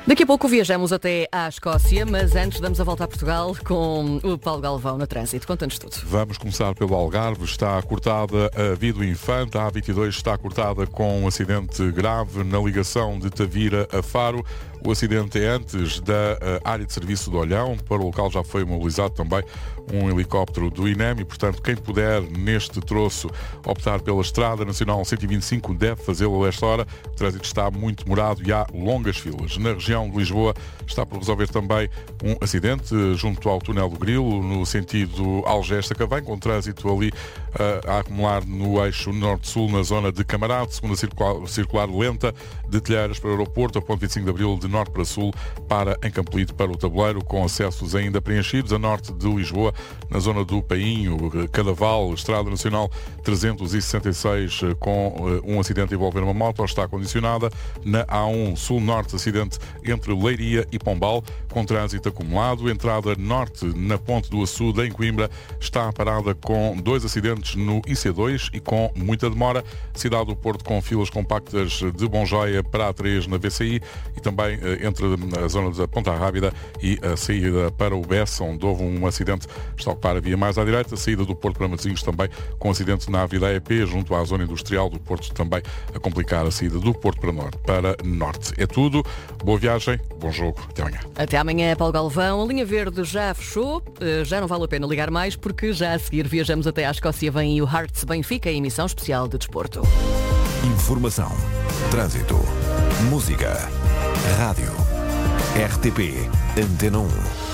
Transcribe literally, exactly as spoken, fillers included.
Daqui a pouco viajamos até à Escócia, mas antes damos a volta a Portugal com o Paulo Galvão no trânsito. Conta-nos tudo. Vamos começar pelo Algarve. Está cortada a Via do Infante. A A vinte e dois está cortada com um acidente grave na ligação de Tavira a Faro. O acidente é antes da área de serviço de Olhão. Para o local já foi mobilizado também um helicóptero do I N E M e, portanto, quem puder neste troço optar pela Estrada Nacional cento e vinte e cinco deve fazê-lo a esta hora. O trânsito está muito demorado e há longas filas. Na região de Lisboa está por resolver também um acidente junto ao túnel do Grilo, no sentido Algés-Sacavém, com trânsito ali uh, a acumular no eixo norte-sul, na zona de Camarate, segunda circular, circular lenta de Telheiras para o aeroporto, a ponto vinte e cinco de Abril de norte para sul, para em Campolide para o Tabuleiro, com acessos ainda preenchidos. A norte de Lisboa, na zona do Painho, Cadaval, Estrada Nacional trezentos e sessenta e seis, com uh, um acidente envolvendo uma moto, está condicionada. Na A um sul-norte, acidente entre Leiria e Pombal, com trânsito acumulado. Entrada norte na Ponte do Açude, em Coimbra, está parada com dois acidentes no I C dois e com muita demora. Cidade do Porto, com filas compactas de Bonjoia para a três na V C I e também entre a zona da Ponta Rábida e a saída para o Bessa, onde houve um acidente, está a ocupar a via mais à direita. A saída do Porto para Matosinhos também com acidente na Avenida E P, junto à zona industrial do Porto, também a complicar a saída do Porto para norte. Para norte. É tudo. Boa viagem, bom jogo. Até amanhã. Até amanhã, Paulo Galvão. A linha verde já fechou. Já não vale a pena ligar mais, porque já a seguir viajamos até à Escócia. Vem o Hearts Benfica, emissão especial de desporto. Informação, trânsito, música, rádio, R T P, Antena um.